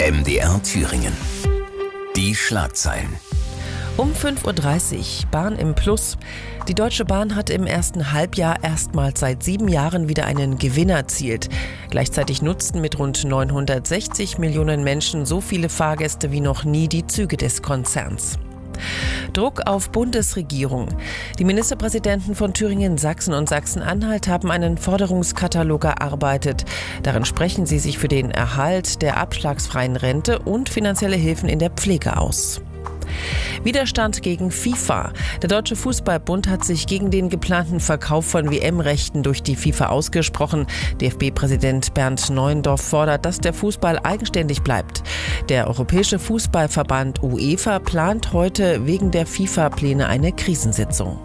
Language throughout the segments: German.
MDR Thüringen. Die Schlagzeilen. Um 5:30 Uhr, Bahn im Plus. Die Deutsche Bahn hat im ersten Halbjahr erstmals seit 7 Jahren wieder einen Gewinn erzielt. Gleichzeitig nutzten mit rund 960 Millionen Menschen so viele Fahrgäste wie noch nie die Züge des Konzerns. Druck auf Bundesregierung. Die Ministerpräsidenten von Thüringen, Sachsen und Sachsen-Anhalt haben einen Forderungskatalog erarbeitet. Darin sprechen sie sich für den Erhalt der abschlagsfreien Rente und finanzielle Hilfen in der Pflege aus. Widerstand gegen FIFA. Der Deutsche Fußballbund hat sich gegen den geplanten Verkauf von WM-Rechten durch die FIFA ausgesprochen. DFB-Präsident Bernd Neuendorf fordert, dass der Fußball eigenständig bleibt. Der Europäische Fußballverband UEFA plant heute wegen der FIFA-Pläne eine Krisensitzung.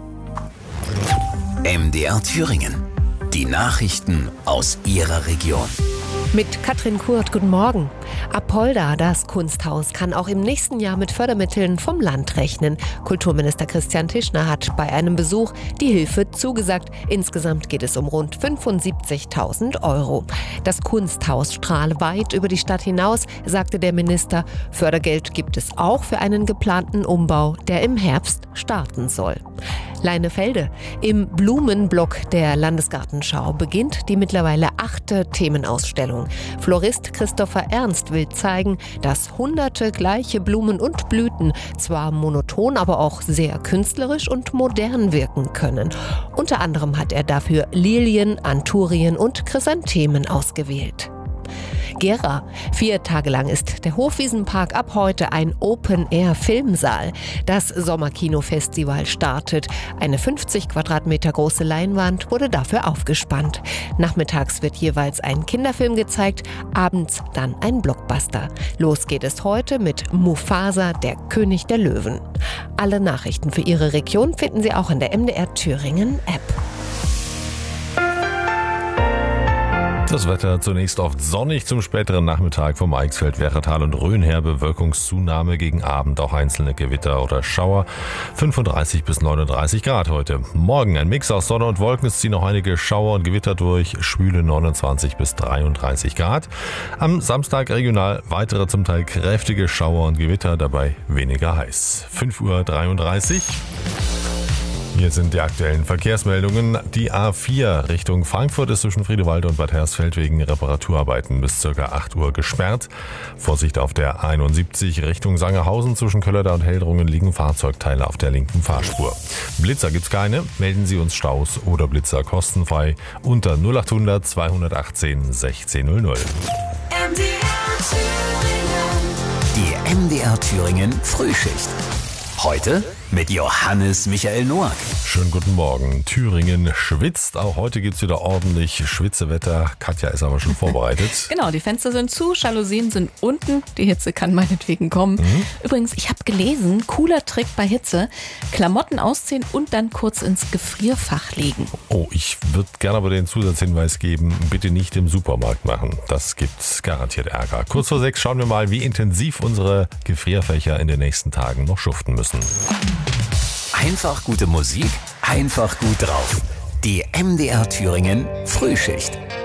MDR Thüringen. Die Nachrichten aus Ihrer Region. Mit Katrin Kurt, guten Morgen. Apolda, das Kunsthaus, kann auch im nächsten Jahr mit Fördermitteln vom Land rechnen. Kulturminister Christian Tischner hat bei einem Besuch die Hilfe zugesagt. Insgesamt geht es um rund 75.000 €. Das Kunsthaus strahle weit über die Stadt hinaus, sagte der Minister. Fördergeld gibt es auch für einen geplanten Umbau, der im Herbst starten soll. Leinefelde. Im Blumenblock der Landesgartenschau beginnt die mittlerweile 8. Themenausstellung. Florist Christopher Ernst will zeigen, dass hunderte gleiche Blumen und Blüten zwar monoton, aber auch sehr künstlerisch und modern wirken können. Unter anderem hat er dafür Lilien, Anturien und Chrysanthemen ausgewählt. Gera. 4 Tage lang ist der Hofwiesenpark ab heute ein Open-Air-Filmsaal. Das Sommerkino-Festival startet. Eine 50 Quadratmeter große Leinwand wurde dafür aufgespannt. Nachmittags wird jeweils ein Kinderfilm gezeigt, abends dann ein Blockbuster. Los geht es heute mit Mufasa, der König der Löwen. Alle Nachrichten für Ihre Region finden Sie auch in der MDR Thüringen App. Das Wetter zunächst oft sonnig, zum späteren Nachmittag vom Eichsfeld, Werratal und Rhön her Bewölkungszunahme, gegen Abend auch einzelne Gewitter oder Schauer. 35 bis 39 Grad heute. Morgen ein Mix aus Sonne und Wolken, es ziehen noch einige Schauer und Gewitter durch, schwüle 29 bis 33 Grad. Am Samstag regional weitere zum Teil kräftige Schauer und Gewitter, dabei weniger heiß. 5:33 Uhr. Hier sind die aktuellen Verkehrsmeldungen. Die A4 Richtung Frankfurt ist zwischen Friedewalde und Bad Hersfeld wegen Reparaturarbeiten bis ca. 8 Uhr gesperrt. Vorsicht auf der 71 Richtung Sangerhausen zwischen Köllerdau und Heldrungen liegen Fahrzeugteile auf der linken Fahrspur. Blitzer gibt's keine. Melden Sie uns Staus oder Blitzer kostenfrei unter 0800 218 1600. Die MDR Thüringen Frühschicht. Heute mit Johannes Michael Noack. Schönen guten Morgen. Thüringen schwitzt. Auch heute gibt's wieder ordentlich Schwitzewetter. Katja ist aber schon vorbereitet. Genau, die Fenster sind zu, Jalousien sind unten. Die Hitze kann meinetwegen kommen. Übrigens, ich habe gelesen, cooler Trick bei Hitze. Klamotten ausziehen und dann kurz ins Gefrierfach legen. Oh, ich würde gerne aber den Zusatzhinweis geben, bitte nicht im Supermarkt machen. Das gibt garantiert Ärger. Kurz vor 6 schauen wir mal, wie intensiv unsere Gefrierfächer in den nächsten Tagen noch schuften müssen. Einfach gute Musik, einfach gut drauf. Die MDR Thüringen Frühschicht.